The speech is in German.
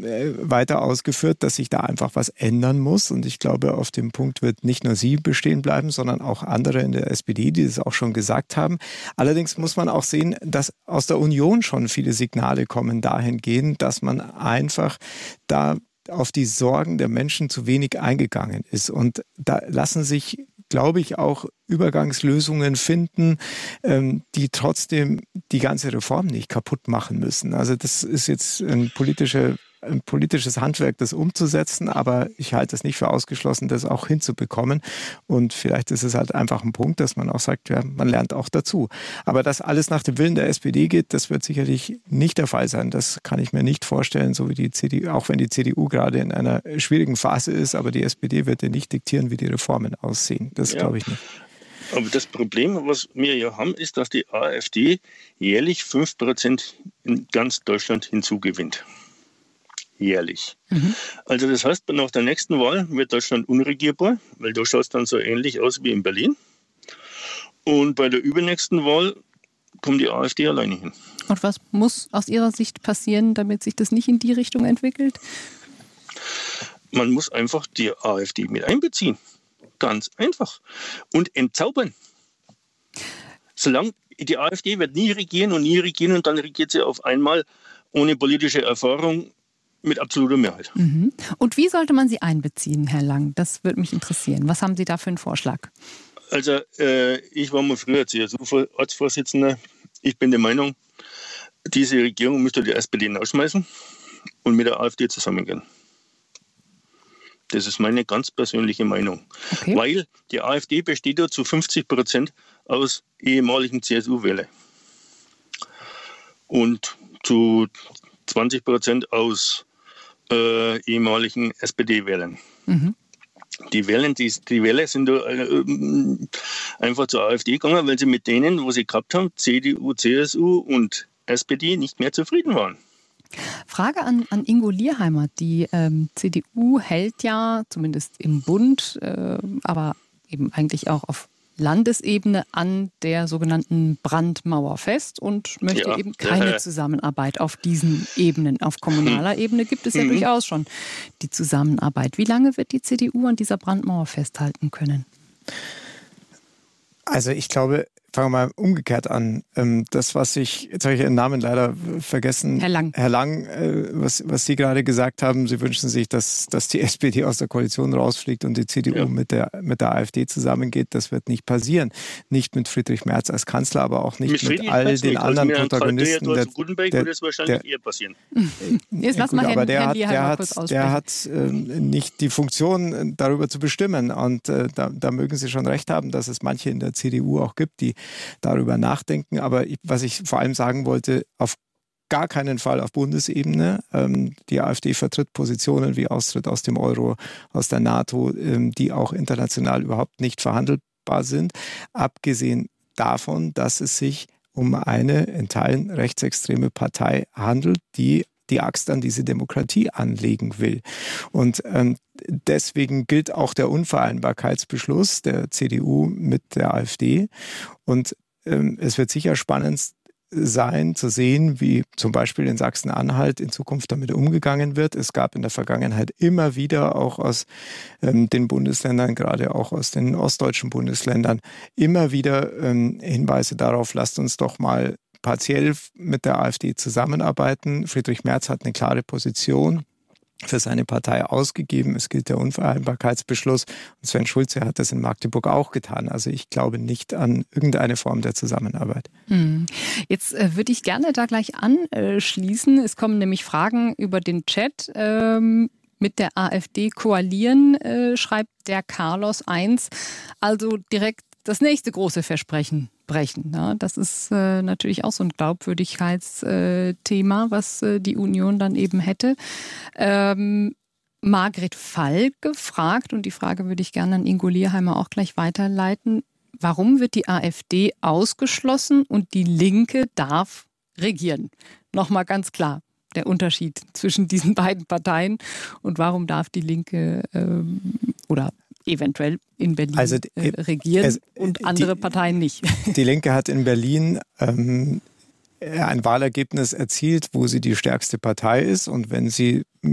weiter ausgeführt, dass sich da einfach was ändern muss. Und ich glaube, auf dem Punkt wird nicht nur sie bestehen bleiben, sondern auch andere in der SPD, die das auch schon gesagt haben. Allerdings muss man auch sehen, dass aus der Union schon viele Signale kommen dahingehend, dass man einfach da auf die Sorgen der Menschen zu wenig eingegangen ist. Und da lassen sich, glaube ich, auch Übergangslösungen finden, die trotzdem die ganze Reform nicht kaputt machen müssen. Also das ist jetzt ein politisches Handwerk, das umzusetzen, aber ich halte es nicht für ausgeschlossen, das auch hinzubekommen. Und vielleicht ist es halt einfach ein Punkt, dass man auch sagt, ja, man lernt auch dazu. Aber dass alles nach dem Willen der SPD geht, das wird sicherlich nicht der Fall sein. Das kann ich mir nicht vorstellen, so wie die CDU, auch wenn die CDU gerade in einer schwierigen Phase ist, aber die SPD wird ja nicht diktieren, wie die Reformen aussehen. Das glaube ich nicht. Aber das Problem, was wir ja haben, ist, dass die AfD jährlich 5% in ganz Deutschland hinzugewinnt. Jährlich. Also das heißt, nach der nächsten Wahl wird Deutschland unregierbar, weil da schaut es dann so ähnlich aus wie in Berlin. Und bei der übernächsten Wahl kommt die AfD alleine hin. Und was muss aus Ihrer Sicht passieren, damit sich das nicht in die Richtung entwickelt? Man muss einfach die AfD mit einbeziehen. Ganz einfach. Und entzaubern. Solange die AfD wird nie regieren und dann regiert sie auf einmal ohne politische Erfahrung mit absoluter Mehrheit. Und wie sollte man sie einbeziehen, Herr Lang? Das würde mich interessieren. Was haben Sie da für einen Vorschlag? Also ich war mal früher CSU-Ortsvorsitzender. Ich bin der Meinung, diese Regierung müsste die SPD rausschmeißen und mit der AfD zusammengehen. Das ist meine ganz persönliche Meinung. Okay. Weil die AfD besteht ja zu 50% aus ehemaligen CSU-Wählern und zu 20% aus ehemaligen SPD-Wählern. Die Wähler sind da, einfach zur AfD gegangen, weil sie mit denen, wo sie gehabt haben, CDU, CSU und SPD, nicht mehr zufrieden waren. Frage an Ingo Lierheimer. Die CDU hält ja, zumindest im Bund, aber eben eigentlich auch auf Landesebene an der sogenannten Brandmauer fest und möchte eben keine Zusammenarbeit auf diesen Ebenen. Auf kommunaler Ebene gibt es ja durchaus schon die Zusammenarbeit. Wie lange wird die CDU an dieser Brandmauer festhalten können? Also ich glaube, fangen wir mal umgekehrt an. Das, was jetzt habe ich Ihren Namen leider vergessen. Herr Lang, was Sie gerade gesagt haben, Sie wünschen sich, dass die SPD aus der Koalition rausfliegt und die CDU mit der AfD zusammengeht. Das wird nicht passieren. Nicht mit Friedrich Merz als Kanzler, aber auch nicht mit all den anderen Protagonisten. Gutenberg würde es wahrscheinlich eher passieren. Jetzt lassen wir Herrn Lierheimer kurz aussprechen. Der hat nicht die Funktion, darüber zu bestimmen. Und da mögen Sie schon recht haben, dass es manche in der CDU auch gibt, die darüber nachdenken. Aber was ich vor allem sagen wollte, auf gar keinen Fall auf Bundesebene. Die AfD vertritt Positionen wie Austritt aus dem Euro, aus der NATO, die auch international überhaupt nicht verhandelbar sind. Abgesehen davon, dass es sich um eine in Teilen rechtsextreme Partei handelt, die Axt an diese Demokratie anlegen will. Und deswegen gilt auch der Unvereinbarkeitsbeschluss der CDU mit der AfD. Und es wird sicher spannend sein, zu sehen, wie zum Beispiel in Sachsen-Anhalt in Zukunft damit umgegangen wird. Es gab in der Vergangenheit immer wieder auch aus den Bundesländern, gerade auch aus den ostdeutschen Bundesländern, immer wieder Hinweise darauf, lasst uns doch mal partiell mit der AfD zusammenarbeiten. Friedrich Merz hat eine klare Position für seine Partei ausgegeben. Es gilt der Unvereinbarkeitsbeschluss. Und Sven Schulze hat das in Magdeburg auch getan. Also ich glaube nicht an irgendeine Form der Zusammenarbeit. Jetzt würde ich gerne da gleich anschließen. Es kommen nämlich Fragen über den Chat. Mit der AfD koalieren, schreibt der Carlos 1. Also direkt das nächste große Versprechen brechen. Ja, das ist natürlich auch so ein Glaubwürdigkeitsthema, was die Union dann eben hätte. Margret Fall gefragt, und die Frage würde ich gerne an Ingo Lierheimer auch gleich weiterleiten. Warum wird die AfD ausgeschlossen und die Linke darf regieren? Nochmal ganz klar der Unterschied zwischen diesen beiden Parteien und warum darf die Linke oder eventuell in Berlin regieren und andere Parteien nicht. Die Linke hat in Berlin ein Wahlergebnis erzielt, wo sie die stärkste Partei ist. Und wenn sie